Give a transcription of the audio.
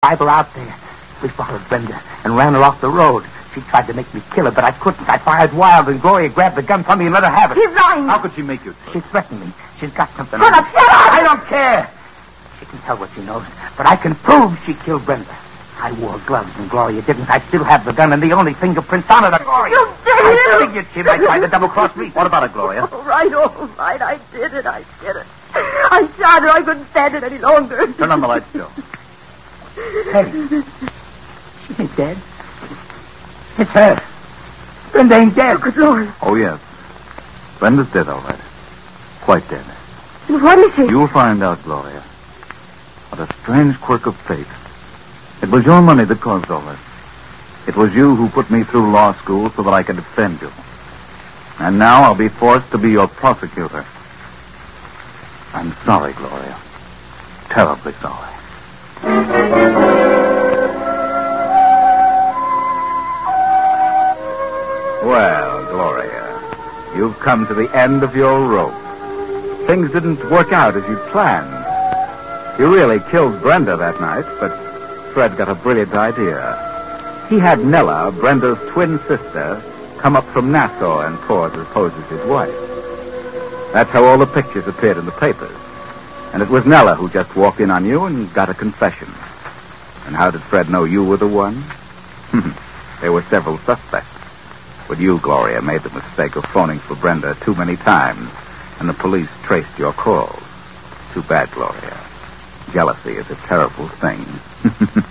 Bible out there. We followed Brenda and ran her off the road. She tried to make me kill her, but I couldn't. I fired wild, and Gloria grabbed the gun from me and let her have it. He's lying. How could she make you? She threatened me. She's got something. Shut up, shut up! I don't care. She can tell what she knows, but I can prove she killed Brenda. I wore gloves and Gloria didn't. I still have the gun and the only fingerprints on it are Gloria. You did it! I figured she might try to double-cross me. What about it, Gloria? All right. I did it. I shot her. I couldn't stand it any longer. Turn on the lights, Joe. Hey, she ain't dead. It's her. Brenda ain't dead. Good Lord. Oh, yes. Brenda's dead, all right. Quite dead. What is it? You'll find out, Gloria. What a strange quirk of fate. It was your money that caused all this. It was you who put me through law school so that I could defend you. And now I'll be forced to be your prosecutor. I'm sorry, Gloria. Terribly sorry. Well, Gloria, you've come to the end of your rope. Things didn't work out as you planned. You really killed Brenda that night, but Fred got a brilliant idea. He had Nella, Brenda's twin sister, come up from Nassau and pose as his wife. That's how all the pictures appeared in the papers. And it was Nella who just walked in on you and got a confession. And how did Fred know you were the one? There were several suspects. But you, Gloria, made the mistake of phoning for Brenda too many times, and the police traced your calls. Too bad, Gloria. Jealousy is a terrible thing.